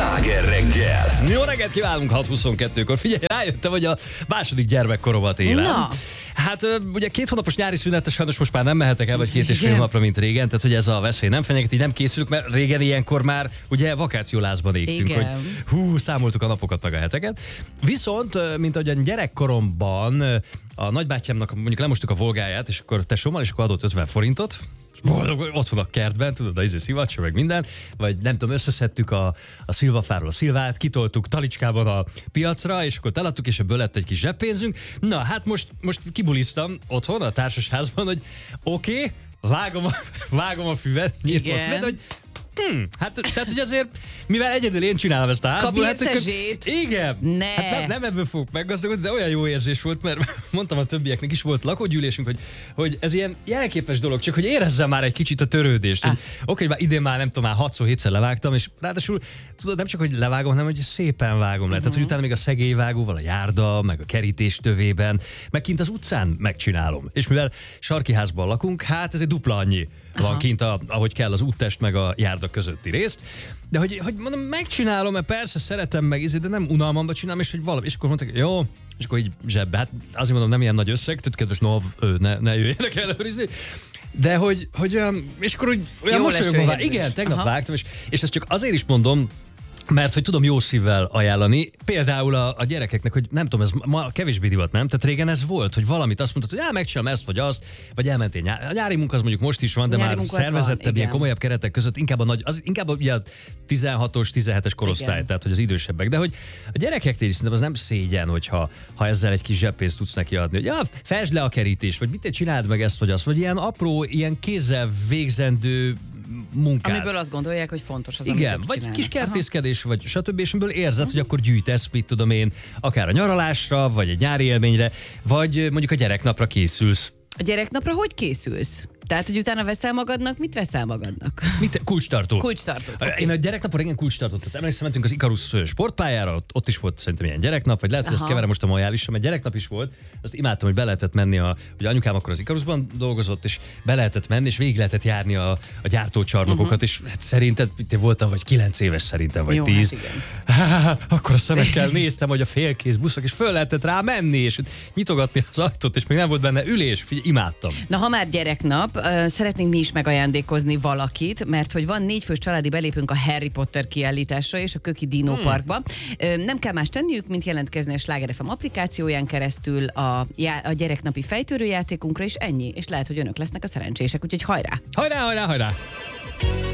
Sláger reggel! Jó reggelt kívánunk 6:22-kor. Figyelj, rájöttem, hogy a második gyermekkoromat élem. Na. Hát ugye 2 hónapos nyári szünet, sajnos most már nem mehetek el, vagy 2,5 napra, mint régen, tehát hogy ez a veszély nem fenyeget, így nem készülök, mert régen ilyenkor már ugye vakációlázban égtünk, Igen. hogy számoltuk a napokat meg a heteket. Viszont, mint ahogy a gyerekkoromban a nagybátyámnak mondjuk lemostuk a volgáját, és akkor tesómmal, és akkor adott 50 forintot, boldog, otthon a kertben, tudod, a szivacsa, meg minden, vagy nem tudom, összeszedtük a szilvafáról a szilvát, kitoltuk talicskában a piacra, és akkor eladtuk, és ebből lett egy kis zseppénzünk. Na, hát most kibuliztam otthon a társasházban, hogy oké, vágom a füvet, nyílt a füvet, hogy hát tehát, hogy azért, mivel egyedül én csinálom ezt a házból, hát akkor, igen, Ne. hát nem ebből fogok meggazdagodni, de olyan jó érzés volt, mert mondtam a többieknek is, volt lakógyűlésünk, hogy ez ilyen jelképes dolog, csak hogy érezzem már egy kicsit a törődést, hogy oké, már idén már nem tudom, már 6-7-szer levágtam, és ráadásul tudod, nem csak, hogy levágom, hanem, hogy szépen vágom le. Tehát, hogy utána még a szegélyvágóval, a járda, meg a kerítés tövében, meg kint az utcán megcsinálom. És mivel sarki házban lakunk, hát ez egy dupla annyi van kint, ahogy kell az úttest meg a járda közötti részt. De hogy mondom, megcsinálom, mert persze szeretem meg, de nem unalmamban csinálom, és hogy valami, és akkor mondták, jó, és akkor így zsebbe, hát azért mondom, nem ilyen nagy összeg, tehát kedves NOV, ne jöjjenek ellenőrizni. De hogy és akkor úgy olyan mosolyogom vár. Igen, tegnap vágtam, és ezt csak azért is mondom, mert hogy tudom jó szívvel ajánlani, például a gyerekeknek, hogy nem tudom, ez ma kevésbé divat, nem? Tehát régen ez volt, hogy valamit azt mondtad, hogy megcsinálom ezt vagy azt, vagy elmentél a nyári munka, az mondjuk most is van, de már szervezettebb, ilyen komolyabb keretek között, inkább ugye a 16-os, 17-es korosztály, igen. Tehát hogy az idősebbek. De hogy a gyerekeknél is szerintem az nem szégyen, hogyha ezzel egy kis zseppénzt tudsz neki adni, hogy fesd le a kerítést, vagy mit csináld meg ezt vagy azt, vagy ilyen apró, ilyen kézzel végzendő munkát. Amiből azt gondolják, hogy fontos az, igen, amit vagy csinálnak. Kis kertészkedés, vagy stb. És amiből érzed, hogy akkor gyűjtesz, mit tudom én, akár a nyaralásra, vagy egy nyári élményre, vagy mondjuk a gyereknapra készülsz. A gyereknapra hogy készülsz? Tehát, hogy utána veszel magadnak, mit veszel magadnak? Kulcstartót. Kulcstartót. Okay. Én a gyereknapon régen kulcstartót. Tehát emlékszem, mentünk az Ikarus sportpályára, ott is volt szerintem ilyen gyereknap, vagy lehet, hogy ezt keverem most a majálissal, mert gyereknap is volt. Azt imádtam, hogy be lehetett menni, hogy anyukám akkor az Ikarusban dolgozott, és be lehetett menni, és végig lehetett járni a gyártócsarnokokat, és hát szerinted voltam, vagy 9 éves szerintem, vagy 10. Akkor a szemekkel néztem, hogy a félkész buszok, és föl lehetett rá menni, és nyitogatni az ajtót, és még nem volt benne ülés. Figyelj, imádtam. Na, ha már gyereknap, szeretnénk mi is megajándékozni valakit, mert hogy van 4 fős családi belépünk a Harry Potter kiállításra és a Köki Dino Parkba. Nem kell más tenniük, mint jelentkezni a Sláger FM applikációján keresztül a gyereknapi fejtörőjátékunkra, és ennyi. És lehet, hogy önök lesznek a szerencsések, úgyhogy hajrá! Hajrá, hajrá, hajrá!